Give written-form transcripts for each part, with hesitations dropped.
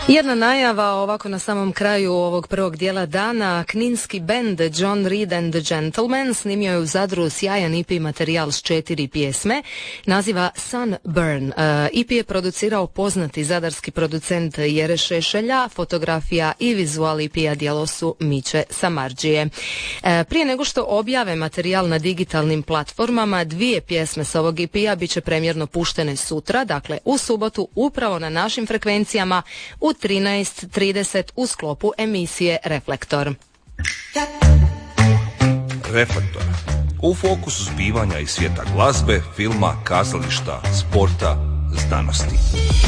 Jedna najava ovako na samom kraju ovog prvog dijela dana. Kninski bend John Reed and the Gentlemen snimio je u Zadru sjajan EP materijal s 4 pjesme, naziva Sunburn. EP je producirao poznati zadarski producent Jere Šešelja, fotografija i vizual EP-a djelo su Miće Samardžije. Prije nego što objave materijal na digitalnim platformama, 2 pjesme s ovog EP-a bit će premjerno puštene sutra, dakle u subotu, upravo na našim frekvencijama u 13:30 u sklopu emisije Reflektor. Reflektor. U fokusu zbivanja iz svijeta glazbe, filma, kazališta, sporta, znanosti.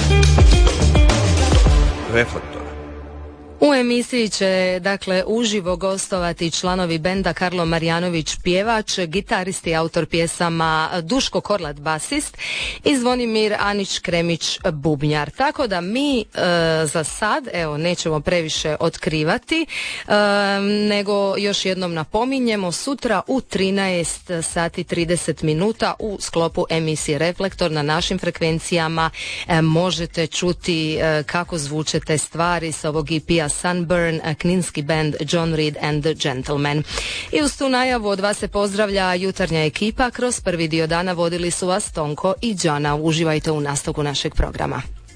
Reflektor. U emisiji će, dakle, uživo gostovati članovi benda Karlo Marjanović pjevač, gitarist i autor pjesama Duško Korlat basist i Zvonimir Anić Kremić bubnjar. Tako da mi za sad, evo, nećemo previše otkrivati, nego još jednom napominjemo, sutra u 13 sati 30 minuta u sklopu emisije Reflektor na našim frekvencijama možete čuti kako zvuče te stvari s ovog EP-a Sunburn, kninski band John Reed and the Gentlemen. I uz tu najavu od vas se pozdravlja jutarnja ekipa. Kroz prvi dio dana vodili su vas Tonko i Đana. Uživajte u nastavku našeg programa.